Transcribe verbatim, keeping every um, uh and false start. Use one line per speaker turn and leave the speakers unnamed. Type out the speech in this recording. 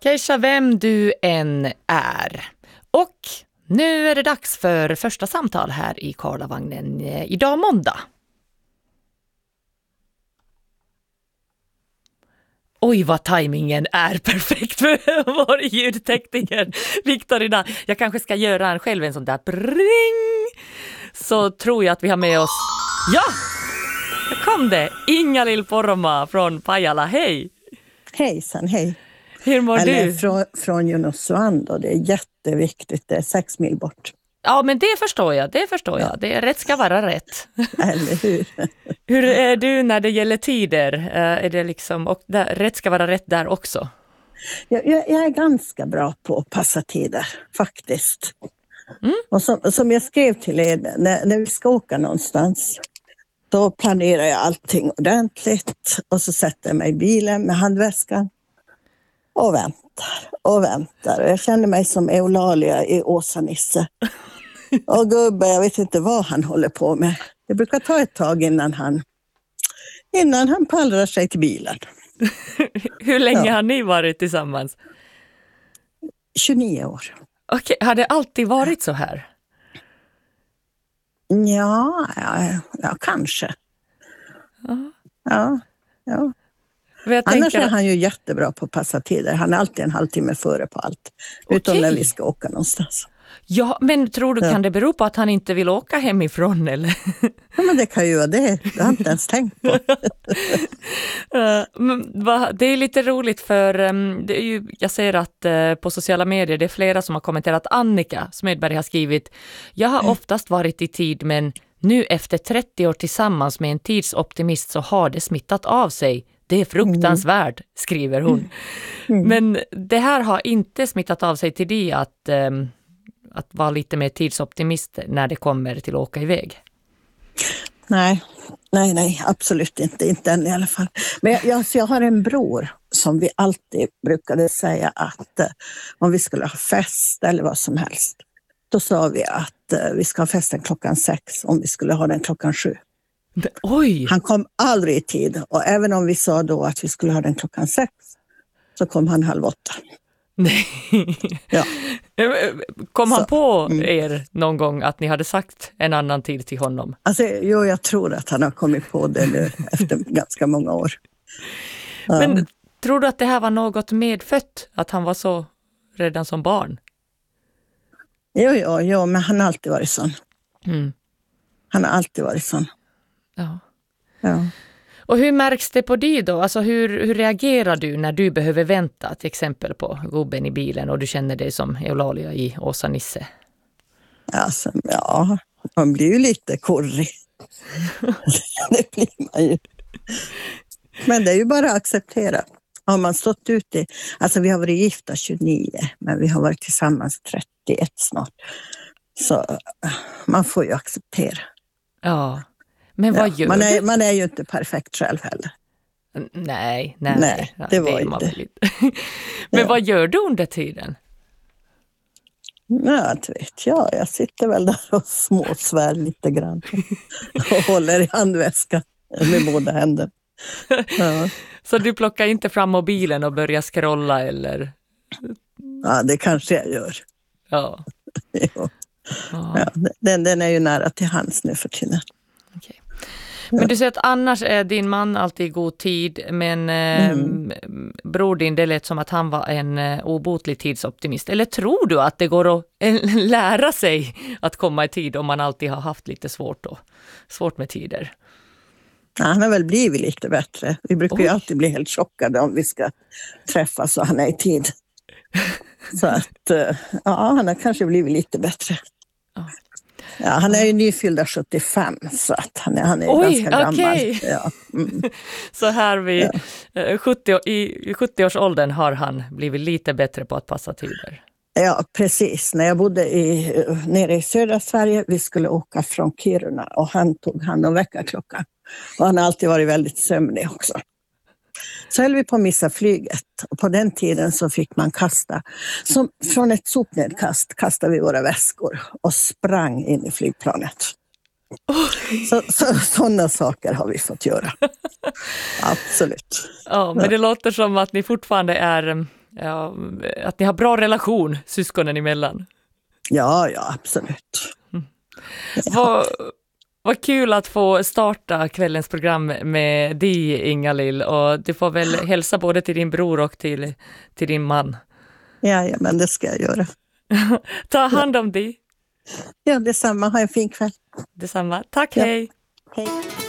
Keisha, vem du än är. Och nu är det dags för första samtal här i Karlavagnen. Idag måndag. Oj, vad tajmingen är perfekt för vår ljudtekniker Viktor idag. Jag kanske ska göra en själv en sån där bring. Så tror jag att vi har med oss... Ja! Här kom det. Inga-Lill Poromaa från Pajala. Hej!
Hejsan, hej.
Hur mår
Eller
du?
Från, från Junosuando. Det är jätteviktigt. Det är sex mil bort.
Ja, men det förstår jag. Det förstår jag. Det, rätt ska vara rätt.
Eller hur?
Hur är du när det gäller tider? Är det liksom, och där, rätt ska vara rätt där också?
Jag, jag, jag är ganska bra på att passa tider, faktiskt. Mm. Och som, som jag skrev till er, när, när vi ska åka någonstans, då planerar jag allting ordentligt. Och så sätter jag mig i bilen med handväskan och väntar och väntar. Jag känner mig som Eulalia i Åsa-Nisse. Och gubbe, jag vet inte vad han håller på med. Det brukar ta ett tag innan han, innan han pallrar sig till bilen.
Hur länge
ja.
har ni varit tillsammans?
tjugonio år.
Okej, har det alltid varit så här?
Ja, ja, ja kanske.
Ja,
ja. ja.
Jag
Annars
tänker...
är han ju jättebra på att passa tider. Han är alltid en halvtimme före på allt. Utom
Okej.
när vi ska åka någonstans.
Ja, men tror du,
ja.
kan det bero på att han inte vill åka hemifrån? Eller?
Ja, men det kan ju vara det. Det har jag inte ens tänkt på.
Det är lite roligt för det är ju, jag ser att på sociala medier det är flera som har kommenterat. Annika Smedberg har skrivit: jag har oftast varit i tid, men nu efter trettio år tillsammans med en tidsoptimist så har det smittat av sig. Det är fruktansvärt, skriver hon. Mm. Men det här har inte smittat av sig till det att, um, att vara lite mer tidsoptimist när det kommer till att åka iväg.
Nej, nej, nej, absolut inte. Inte än i alla fall. Men jag, jag, jag har en bror som vi alltid brukade säga att uh, om vi skulle ha fest eller vad som helst, då sa vi att uh, vi ska ha festen klockan sex om vi skulle ha den klockan sju.
Oj.
Han kom aldrig i tid, och även om vi sa då att vi skulle ha den klockan sex så kom han halv åtta.
Nej.
Ja.
Kom han
så,
på
mm.
er någon gång att ni hade sagt en annan tid till honom?
Alltså, jo, jag tror att han har kommit på det nu efter ganska många år.
Men um. tror du att det här var något medfött? Att han var så redan som barn?
Jo, jo, jo men han har alltid varit sån. Mm. Han har alltid varit sån.
Ja.
Ja.
Och hur märks det på dig då? Alltså hur, hur reagerar du när du behöver vänta till exempel på gubben i bilen och du känner dig som Eulalia i Åsa-Nisse?
Alltså, ja, man blir ju lite korrig. Det blir man ju. Men det är ju bara att acceptera. Har man stått ute, alltså vi har varit gifta tjugonio, men vi har varit tillsammans trettioett snart. Så man får ju acceptera.
Ja. Men vad
ja,
gör
man är,
du?
Man är ju inte perfekt själv heller.
Nej, nej.
Nej, det, det var
det
inte.
Men
ja.
vad gör du under tiden?
Ja, det vet jag. Jag sitter väl där och småsvär lite grann. Och håller i handväskan med båda händer. Ja.
Så du plockar inte fram mobilen och börjar scrolla eller?
Ja, det kanske jag gör.
Ja.
ja. ja den, den är ju nära till hands nu för tiden.
Okay. Men du säger att annars är din man alltid i god tid, men mm. eh, bror din, det lät som att han var en eh, obotlig tidsoptimist. Eller tror du att det går att eh, lära sig att komma i tid om man alltid har haft lite svårt, då, svårt med tider?
Ja, han har väl blivit lite bättre. Vi brukar
Oj.
ju alltid bli helt chockade om vi ska träffas och han är i tid. Så att, ja, han har kanske blivit lite bättre. Ja. Ja, han är ju nyfyllda sjuttiofem, så att han är, han är
Oj,
ganska gammal.
Okay.
Ja. Mm.
Så här vid
ja.
sjuttio, i sjuttioårsåldern har han blivit lite bättre på att passa tider.
Ja, precis. När jag bodde i, nere i södra Sverige, vi skulle åka från Kiruna och han tog hand om väckarklockan. Och han har alltid varit väldigt sömnig också. Så höll vi på att missa flyget, och på den tiden så fick man kasta, som från ett sopnedkast kastade vi våra väskor och sprang in i flygplanet. Så, så, sådana saker har vi fått göra. Absolut.
Ja, men det låter som att ni fortfarande är Ja, att ni har bra relation syskonen emellan.
Ja, ja, absolut.
Mm. Vad, vad kul att få starta kvällens program med dig, Inga-Lill, och du får väl hälsa både till din bror och till, till din man.
Ja, ja, men det ska jag göra.
Ta hand om dig.
Ja, detsamma. Ha en fin kväll.
Detsamma. Tack,
Ja.
hej.
Hej.